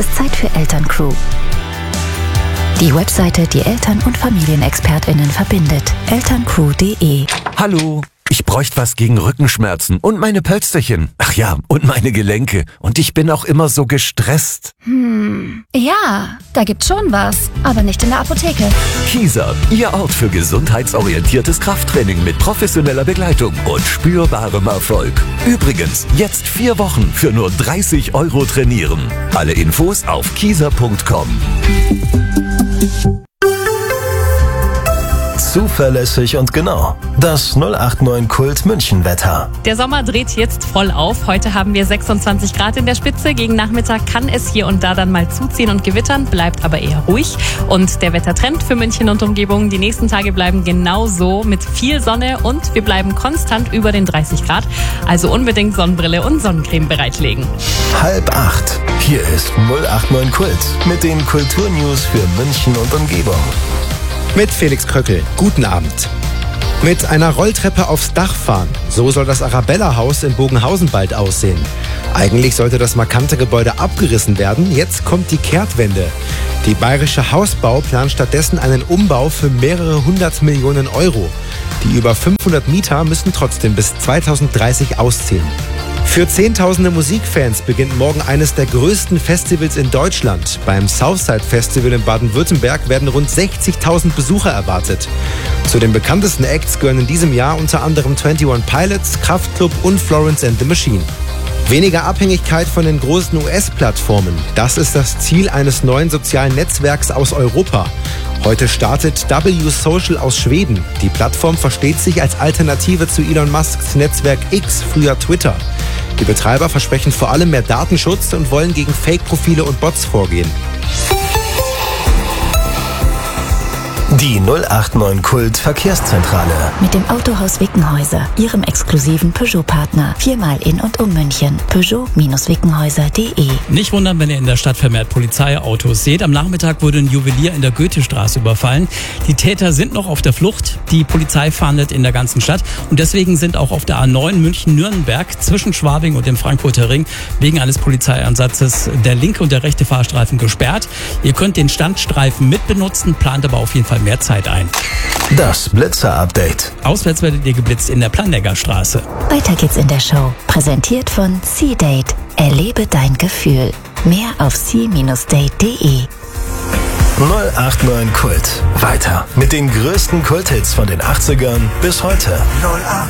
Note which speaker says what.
Speaker 1: ist Zeit für Elterncrew. Die Webseite, die Eltern- und FamilienexpertInnen verbindet. elterncrew.de.
Speaker 2: Hallo, ich bräuchte was gegen Rückenschmerzen und meine Pölsterchen. Ach ja, und meine Gelenke. Und ich bin auch immer so gestresst.
Speaker 1: Ja, da gibt's schon was, aber nicht in der Apotheke.
Speaker 2: Kieser, Ihr Ort für gesundheitsorientiertes Krafttraining mit professioneller Begleitung und spürbarem Erfolg. Übrigens, jetzt 4 Wochen für nur 30 € trainieren. Alle Infos auf kieser.com.
Speaker 3: Zuverlässig und genau. Das 089 Kult München Wetter.
Speaker 4: Der Sommer dreht jetzt voll auf. Heute haben wir 26 Grad in der Spitze. Gegen Nachmittag kann es hier und da dann mal zuziehen und gewittern, bleibt aber eher ruhig. Und der Wettertrend für München und Umgebung, die nächsten Tage bleiben genauso mit viel Sonne und wir bleiben konstant über den 30 Grad. Also unbedingt Sonnenbrille und Sonnencreme bereitlegen.
Speaker 3: 7:30. Hier ist 089 Kult mit den Kulturnews für München und Umgebung.
Speaker 5: Mit Felix Kröckel. Guten Abend. Mit einer Rolltreppe aufs Dach fahren. So soll das Arabella-Haus in Bogenhausen bald aussehen. Eigentlich sollte das markante Gebäude abgerissen werden. Jetzt kommt die Kehrtwende. Die Bayerische Hausbau plant stattdessen einen Umbau für mehrere 100 Millionen €. Die über 500 Mieter müssen trotzdem bis 2030 ausziehen. Für Zehntausende Musikfans beginnt morgen eines der größten Festivals in Deutschland. Beim Southside Festival in Baden-Württemberg werden rund 60.000 Besucher erwartet. Zu den bekanntesten Acts gehören in diesem Jahr unter anderem 21 Pilots, Kraftklub und Florence and the Machine. Weniger Abhängigkeit von den großen US-Plattformen. Das ist das Ziel eines neuen sozialen Netzwerks aus Europa. Heute startet W-Social aus Schweden. Die Plattform versteht sich als Alternative zu Elon Musks Netzwerk X, früher Twitter. Die Betreiber versprechen vor allem mehr Datenschutz und wollen gegen Fake-Profile und Bots vorgehen.
Speaker 3: Die 089 Kult Verkehrszentrale.
Speaker 1: Mit dem Autohaus Wickenhäuser, Ihrem exklusiven Peugeot-Partner. 4-mal in und um München. Peugeot-Wickenhäuser.de.
Speaker 6: Nicht wundern, wenn ihr in der Stadt vermehrt Polizeiautos seht. Am Nachmittag wurde ein Juwelier in der Goethestraße überfallen. Die Täter sind noch auf der Flucht. Die Polizei fahndet in der ganzen Stadt. Und deswegen sind auch auf der A9 München-Nürnberg zwischen Schwabing und dem Frankfurter Ring wegen eines Polizeieinsatzes der linke und der rechte Fahrstreifen gesperrt. Ihr könnt den Standstreifen mitbenutzen, plant aber auf jeden Fall mehr Zeit ein.
Speaker 3: Das Blitzer-Update.
Speaker 6: Auswärts werdet ihr geblitzt in der Planegger Straße.
Speaker 1: Weiter geht's in der Show. Präsentiert von C-Date. Erlebe dein Gefühl. Mehr auf c-date.de.
Speaker 3: 089 Kult. Weiter mit den größten Kulthits von den 80ern bis heute. 089.